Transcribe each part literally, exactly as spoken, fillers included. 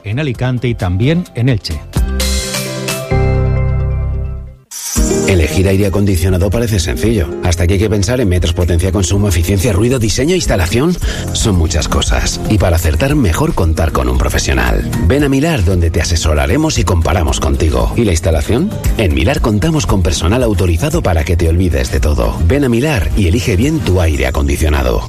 en Alicante y también en Elche. Elegir aire acondicionado parece sencillo, hasta que hay que pensar en metros, potencia, consumo, eficiencia, ruido, diseño, instalación. Son muchas cosas, y para acertar mejor contar con un profesional. Ven a Milar, donde te asesoraremos y comparamos contigo. ¿Y la instalación? En Milar contamos con personal autorizado para que te olvides de todo. Ven a Milar y elige bien tu aire acondicionado.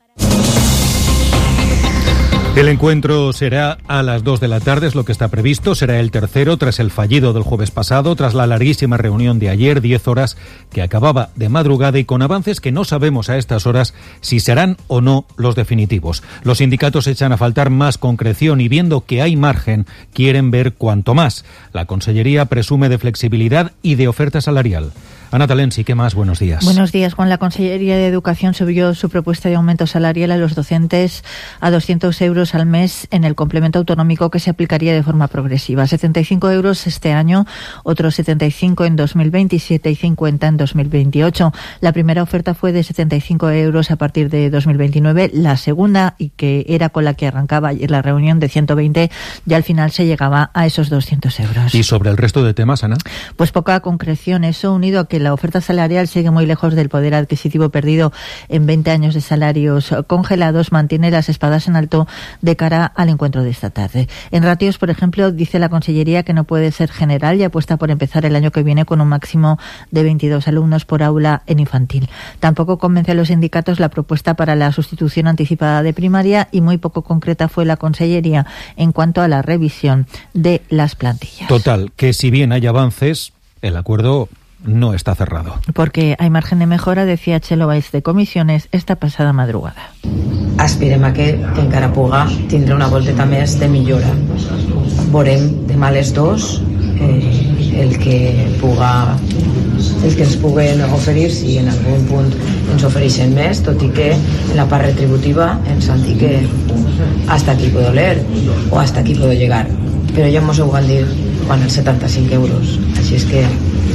El encuentro será a las dos de la tarde, es lo que está previsto. Será el tercero tras el fallido del jueves pasado, tras la larguísima reunión de ayer, diez horas, que acababa de madrugada y con avances que no sabemos a estas horas si serán o no los definitivos. Los sindicatos echan a faltar más concreción y, viendo que hay margen, quieren ver cuanto más. La Consellería presume de flexibilidad y de oferta salarial. Ana Talensi, ¿qué más? Buenos días. Buenos días, Juan. La Consellería de Educación subió su propuesta de aumento salarial a los docentes a doscientos euros al mes en el complemento autonómico, que se aplicaría de forma progresiva. setenta y cinco euros este año, otros setenta y cinco en dos mil veintisiete y cincuenta en dos mil veintiocho. La primera oferta fue de setenta y cinco euros a partir de dos mil veintinueve. La segunda, y que era con la que arrancaba ayer la reunión, de ciento veinte, ya al final se llegaba a esos doscientos euros. ¿Y sobre el resto de temas, Ana? Pues poca concreción. Eso, unido a que la oferta salarial sigue muy lejos del poder adquisitivo perdido en veinte años de salarios congelados, mantiene las espadas en alto de cara al encuentro de esta tarde. En ratios, por ejemplo, dice la Consellería que no puede ser general y apuesta por empezar el año que viene con un máximo de veintidós alumnos por aula en infantil. Tampoco convence a los sindicatos la propuesta para la sustitución anticipada de primaria, y muy poco concreta fue la Consellería en cuanto a la revisión de las plantillas. Total, que si bien hay avances, el acuerdo no está cerrado. Porque hay margen de mejora, decía Txelo Baix de Comisiones esta pasada madrugada. Aspirem a que encara puga tindre una volteta més de millora. Veurem demà a les dos eh, el que puga el que ens puguen oferir, si en algun punt ens ofereixen més, tot i que en la part retributiva ens han dit que hasta aquí puedo leer o hasta aquí puedo llegar, però ja mos ho van dir quan els setanta-cinc euros, així és que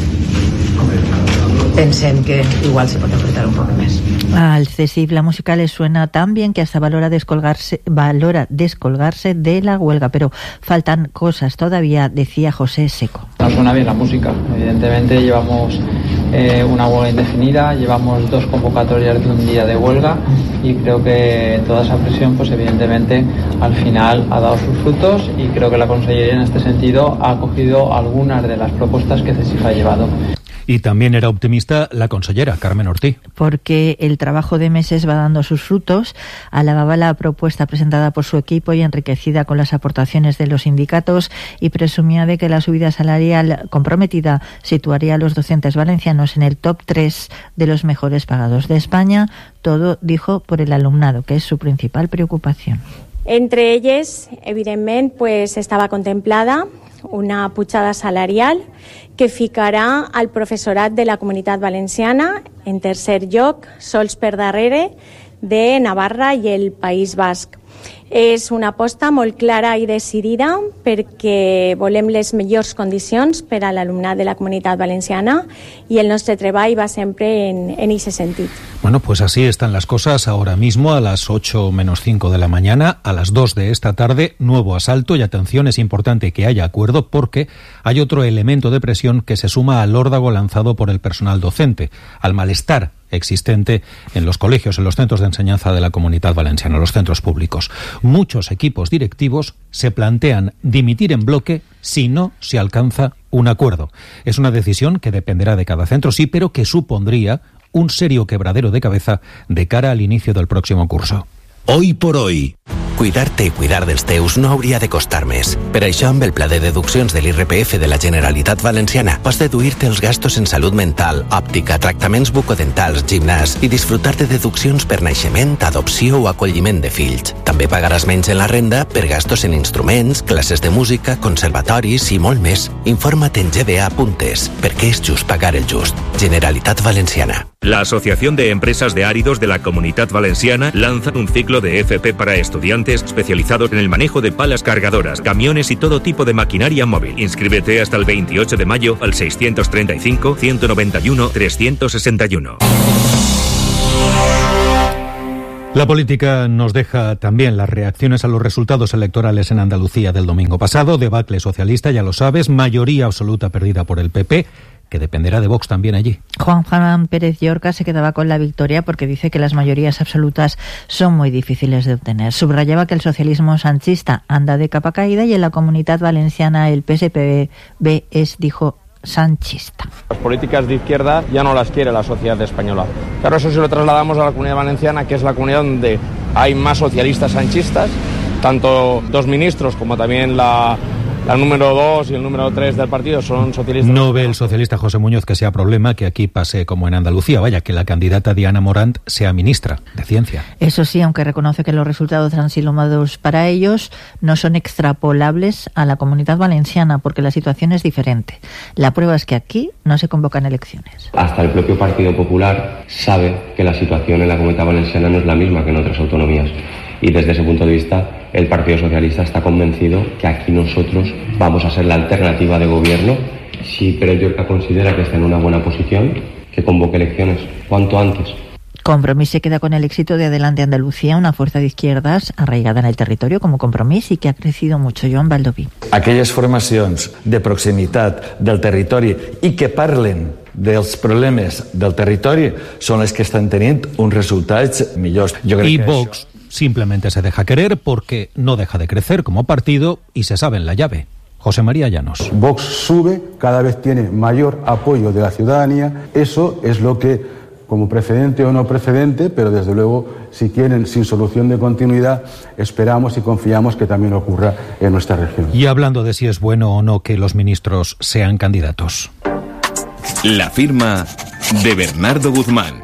pensem que igual se pot apretar un poco más. Al C S I F la música le suena tan bien que hasta valora descolgarse, valora descolgarse de la huelga, pero faltan cosas todavía, decía José Seco. Nos suena bien la música, evidentemente llevamos eh, una huelga indefinida, llevamos dos convocatorias de un día de huelga y creo que toda esa presión, pues evidentemente al final ha dado sus frutos, y creo que la Consellería en este sentido ha acogido algunas de las propuestas que C S I F ha llevado. Y también era optimista la consellera Carmen Ortí. Porque el trabajo de meses va dando sus frutos. Alababa la propuesta presentada por su equipo y enriquecida con las aportaciones de los sindicatos, y presumía de que la subida salarial comprometida situaría a los docentes valencianos en el top tres de los mejores pagados de España. Todo, dijo, por el alumnado, que es su principal preocupación. Entre ellas, evidentment, pues, estava contemplada una pujada salarial que ficarà al professorat de la Comunitat Valenciana en tercer lloc, sols per darrere de Navarra i el País Basc. És una aposta molt clara i decidida perquè volem les millors condicions per a l'alumnat de la Comunitat Valenciana, i el nostre treball va sempre en, en ese sentit. Bueno, pues así están las cosas ahora mismo, a las ocho menos cinco de la mañana. A las dos de esta tarde, nuevo asalto, y atención, es importante que haya acuerdo, porque hay otro elemento de presión que se suma al órdago lanzado por el personal docente, al malestar existente en los colegios, en los centros de enseñanza de la Comunitat Valenciana, los centros públicos. Muchos equipos directivos se plantean dimitir en bloque si no se alcanza un acuerdo. Es una decisión que dependerá de cada centro, sí, pero que supondría un serio quebradero de cabeza de cara al inicio del próximo curso. Hoy por hoy. Cuidar-te i cuidar dels teus no hauria de costar més. Per això, amb el pla de deduccions de l'I R P F de la Generalitat Valenciana, pots deduir-te els gastos en salut mental, òptica, tractaments bucodentals, gimnàs i disfrutar de deduccions per naixement, adopció o acolliment de fills. També pagaràs menys en la renda per gastos en instruments, classes de música, conservatoris i molt més. Informa't en g b a punt es, perquè és just pagar el just. Generalitat Valenciana. La Asociación de Empresas de Áridos de la Comunitat Valenciana lanza un ciclo de F P para estudiantes especializados en el manejo de palas cargadoras, camiones y todo tipo de maquinaria móvil. Inscríbete hasta el veintiocho de mayo al seiscientos treinta y cinco, ciento noventa y uno, trescientos sesenta y uno. La política nos deja también las reacciones a los resultados electorales en Andalucía del domingo pasado. Debacle socialista, ya lo sabes, mayoría absoluta perdida por el P P, que dependerá de Vox también allí. Juan Fran Pérez Llorca se quedaba con la victoria porque dice que las mayorías absolutas son muy difíciles de obtener. Subrayaba que el socialismo sanchista anda de capa caída y en la Comunidad Valenciana el P S P B es, dijo, sanchista. Las políticas de izquierda ya no las quiere la sociedad española. Claro, eso si lo trasladamos a la Comunidad Valenciana, que es la comunidad donde hay más socialistas sanchistas, tanto dos ministros como también la, la número dos y el número tres del partido son socialistas. No ve el socialista José Muñoz que sea problema que aquí pase como en Andalucía, vaya, que la candidata Diana Morant sea ministra de Ciencia. Eso sí, aunque reconoce que los resultados transilumados para ellos no son extrapolables a la Comunidad Valenciana, porque la situación es diferente. La prueba es que aquí no se convocan elecciones. Hasta el propio Partido Popular sabe que la situación en la Comunidad Valenciana no es la misma que en otras autonomías. Y desde ese punto de vista, el Partido Socialista está convencido que aquí nosotros vamos a ser la alternativa de gobierno. Si Pérez Llorca considera que está en una buena posición, que convoque elecciones cuanto antes. Compromís se queda con el éxito de Adelante Andalucía, una fuerza de izquierdas arraigada en el territorio como Compromís y que ha crecido mucho. Joan Baldoví. Aquelles formacions de proximitat del territori i que parlen dels problemes del territori són les que estan tenint uns resultats millors. Jo crec y que Vox això... simplemente se deja querer porque no deja de crecer como partido y se sabe en la llave. José María Llanos. Vox sube, cada vez tiene mayor apoyo de la ciudadanía. Eso es lo que, como precedente o no precedente, pero desde luego, si quieren, sin solución de continuidad, esperamos y confiamos que también ocurra en nuestra región. Y hablando de si es bueno o no que los ministros sean candidatos. La firma de Bernardo Guzmán.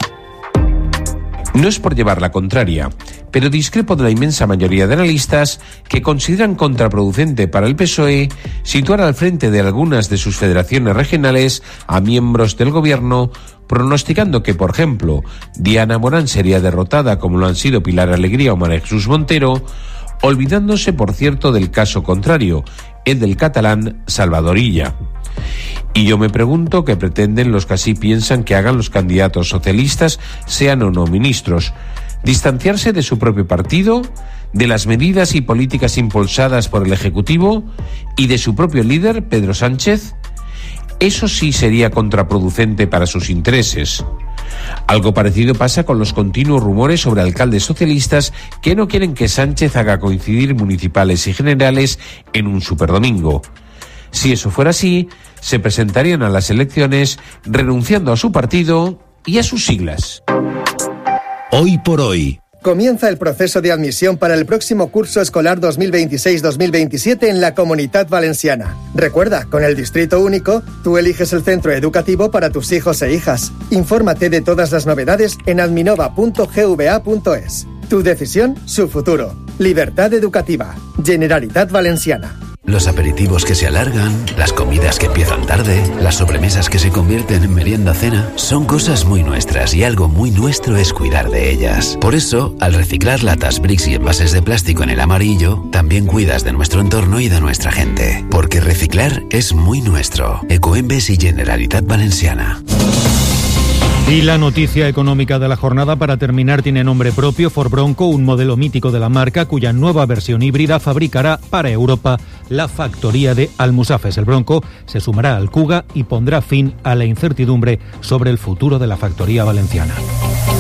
No es por llevar la contraria, pero discrepo de la inmensa mayoría de analistas que consideran contraproducente para el P S O E situar al frente de algunas de sus federaciones regionales a miembros del gobierno, pronosticando que, por ejemplo, Diana Morant sería derrotada como lo han sido Pilar Alegría o María Jesús Montero, olvidándose, por cierto, del caso contrario, el del catalán Salvador Illa. Y yo me pregunto qué pretenden los que así piensan que hagan los candidatos socialistas, sean o no ministros. ¿Distanciarse de su propio partido, de las medidas y políticas impulsadas por el Ejecutivo y de su propio líder, Pedro Sánchez? Eso sí sería contraproducente para sus intereses. Algo parecido pasa con los continuos rumores sobre alcaldes socialistas que no quieren que Sánchez haga coincidir municipales y generales en un superdomingo. Si eso fuera así, se presentarían a las elecciones renunciando a su partido y a sus siglas. Hoy por hoy. Comienza el proceso de admisión para el próximo curso escolar dos mil veintiséis dos mil veintisiete en la Comunidad Valenciana. Recuerda, con el Distrito Único, tú eliges el centro educativo para tus hijos e hijas. Infórmate de todas las novedades en adminova punto gva punto es. Tu decisión, su futuro. Libertad educativa. Generalitat Valenciana. Los aperitivos que se alargan, las comidas que empiezan tarde, las sobremesas que se convierten en merienda-cena, son cosas muy nuestras y algo muy nuestro es cuidar de ellas. Por eso, al reciclar latas, bricks y envases de plástico en el amarillo, también cuidas de nuestro entorno y de nuestra gente. Porque reciclar es muy nuestro. Ecoembes y Generalitat Valenciana. Y la noticia económica de la jornada, para terminar, tiene nombre propio. Ford Bronco, un modelo mítico de la marca cuya nueva versión híbrida fabricará para Europa la factoría de Almusafes. El Bronco se sumará al Kuga y pondrá fin a la incertidumbre sobre el futuro de la factoría valenciana.